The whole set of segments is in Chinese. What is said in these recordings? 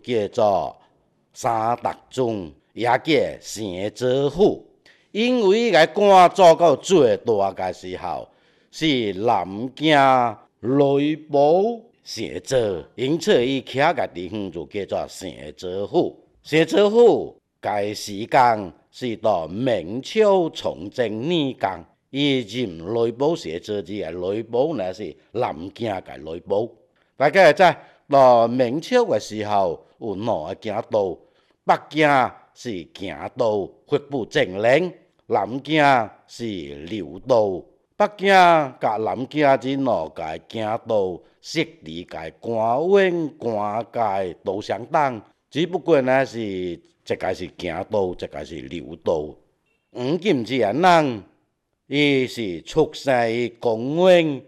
叫做三达宗，也叫成祖府。因为伊个官做到最大个时候，是南京雷宝成祖，因此伊徛个地方就叫做成祖府。成祖府个时间是到明朝崇祯年间，伊任雷宝成祖之个雷宝呢是南京个雷宝。大家会知，到明朝个时候有两个京都，北京是京都，发布政令。南京是流都，北京甲南京这两个京都设立个官员官界都相当，只不过呢是一个是京都，一个是流都。黄金这个人，伊是出生于公元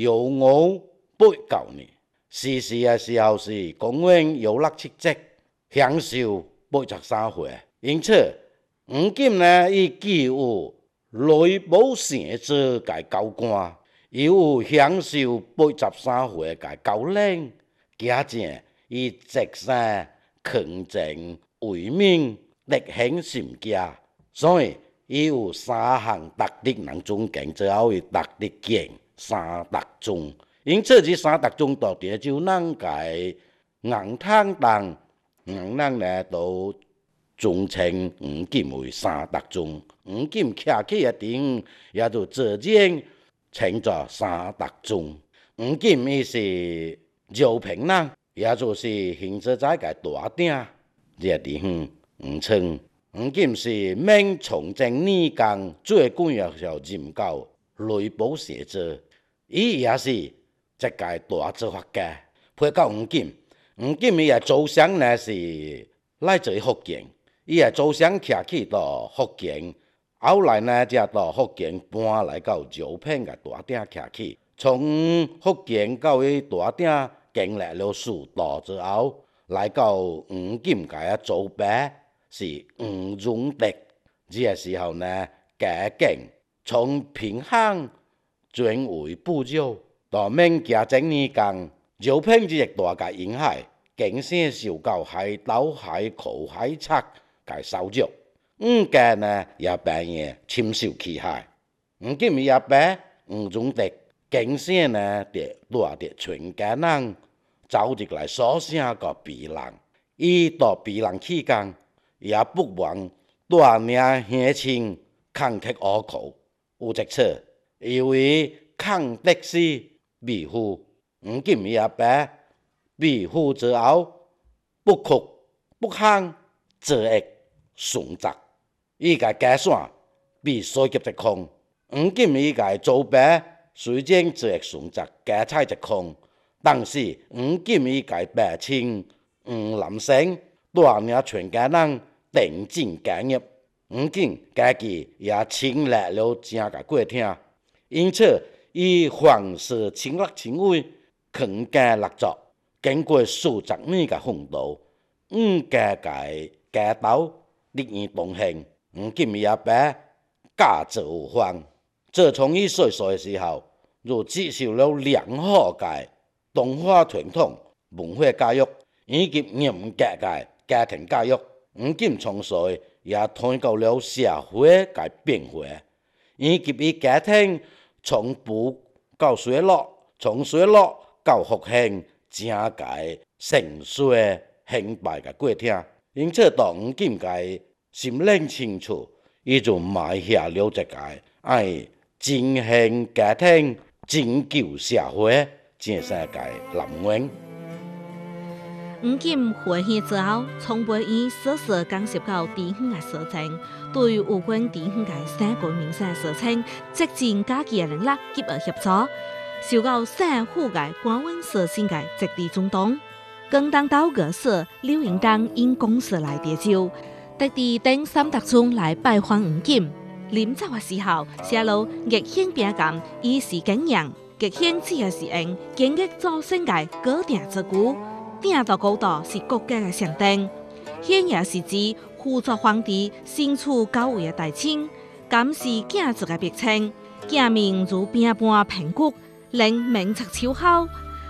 1589年，逝世的时候是公元1677，享寿83岁，因此。黄金呢，伊既有雷宝成祖个高官，又有享受83岁个高龄，加上伊一生勤政为民，立行心家，所以伊有三项特质人尊敬，最后伊特质敬三达宗。因此，这三达宗到底就咱个硬汤当，咱呢都。尊称黄金为三达宗，黄金徛起的地方也就自然称作三达宗。黄金伊是饶平人，也就是现在个大鼎这个地方黄村。黄金是明崇祯年间最重要的任到雷宝成祖，伊也是一个大哲学家。配到黄金，黄金伊个祖上呢是来自于福建。伊个祖上徛起到福建，后来呢，才到福建搬来到饶平个大鼎徛起。从福建到伊大鼎经历了数道之后，来到黄金个祖爸是黄荣德。这个时候呢，家境从贫寒转为富有。到明嘉靖年间，饶平这个大个沿海，经常受到海盗、海寇、海贼。个骚扰，家呢也扮演深受其害。黄金伊阿爸黄宗德经常呢带着全家人走入来所省个避难。伊到避难期间，也不忘带领乡亲抗击倭寇。有一次，因为抗敌时被俘，黄金伊阿爸被俘之后，不屈不亢，作恶。顺杂，伊个家线被收集一空。黄金伊个祖爸虽然作恶顺杂，家产一空，但是黄金伊个爸亲黄南生带领全家人定进家业。黄金家己也亲历了正个过程，因此伊凡事亲力亲为，全家立作。经过数十年个奋斗，家个家头。立言同行，黄金伊阿爸家族有方。自从伊岁数的时候，就接受了良好嘅中华传统文化教育，以及严格嘅家庭教育。黄金从细也看到了社会嘅变化，以及伊家庭从富到衰落，从衰落到复兴，正个盛衰兴败嘅过程。因此，当黄金个心灵清楚，伊就埋下了一个爱振兴家庭、拯救社会这三个南愿。 黄金回去之后，从不以实时干涉到地方的事情，对有关地方的三国民生事情，极尽家己的能力给予协助，受到省府的官员设信的极力主动。更当到个时，刘应当因公事来接州，特地等三达宗来拜访黄金。临走的时候，写了逆显饼干，以示敬仰。极显只个是用建立祖先的高鼎之故，鼎到高度是国家的象征。显也是指辅助皇帝身处高位的大臣，监视囝族的别称。囝名如饼盘平谷，令名册超好。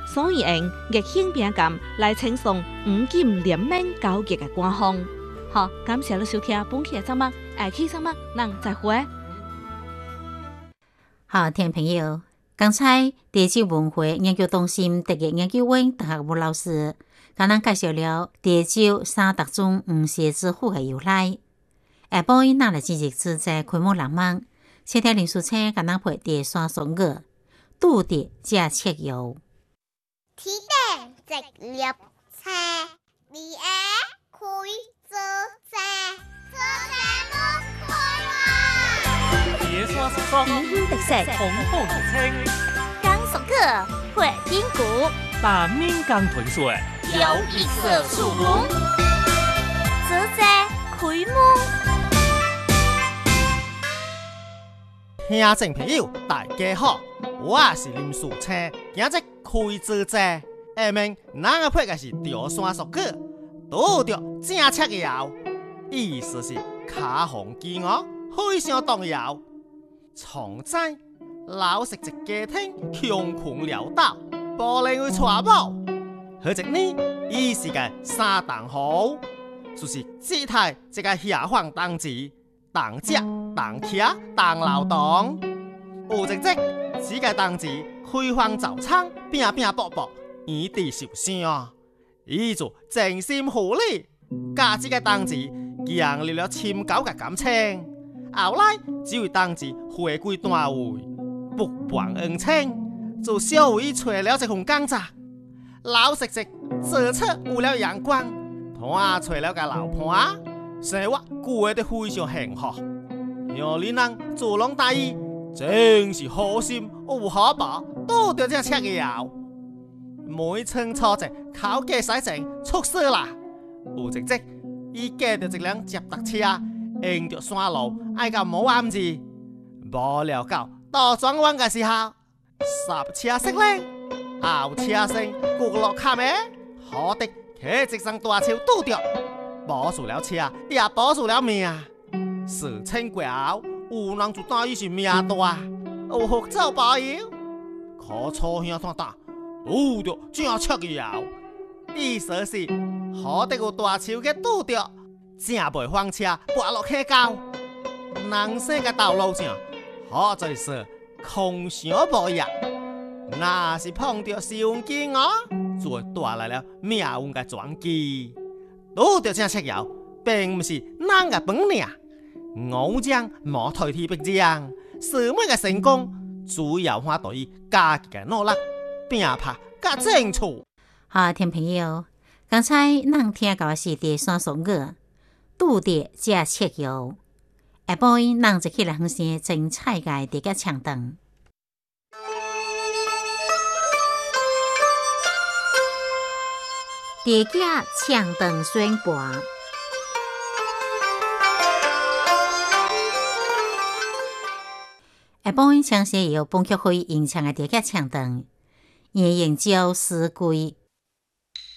所以用热性饼干来称颂五金联名高级的官方。好，感谢你收听本期的节目，下期节目咱再会。 好，听众朋友，刚才地质文化研究中心特约研究员邓学武老师，甲咱介绍了地质三大宗五邪之府的由来。下晡咱来继续自在开幕浪漫，谢天林书车甲咱配第三首歌，拄着这切油。 天顶直立车，你爱开做车，做车不开啦！ 铁刷是双， 特色红红的青， 刚熟客会筋骨， 把面刚吞水， 有一色出门，做车开幕。 听众朋友，大家好，我是林树青，今日开做者，下面咱个配嘅是潮汕俗语，拄着正切摇，意思是卡红鸡鹅，非常重要。从前老食一家庭穷困潦倒，无人会娶某，好一年伊是个三当好，就是姿态一个下放当时。当食、当骑、当劳动，有一日，只个当时开荒造厂，拼拼搏搏，异地受伤，伊就真心护理，甲这个当时建立了深厚嘅感情。后来，只为当时回归单位，不忘恩情，就小为找了一份工作，老实实做出有了阳光，拖找了个老婆。生活过得非常幸福，让你人做人大意，真是好心有好报，拄着这切摇。每村初一考驾驶证出事啦，有一日，伊驾着一辆接达车，沿着山路爱到冇暗字，无料到转弯嘅时候，刹车熄灵，后车身骨落卡咩，好的，骑一双大树拄着。保住了车，也保住了命。事情过后，有人就当伊是命大，有福走保佑。可初兄看到，拄着正切摇，意思是好得有大树给拄着，正袂翻车跋落溪沟。人生嘅道路上，好在是空想无益。若是碰到伤机哦，就会带来了命运嘅转机。拄着这切摇，并唔是咱嘅本领。偶将莫代替别将，什么嘅成功，主要看在于家己嘅努力、拼搏甲争取。 好，听朋友，刚才咱听到的是第三首歌，拄着这切摇。下晡咱就起来哼声精彩嘅第个唱段。第个唱段宣传。下晡详细由本曲会演唱的第个唱段，也研究诗句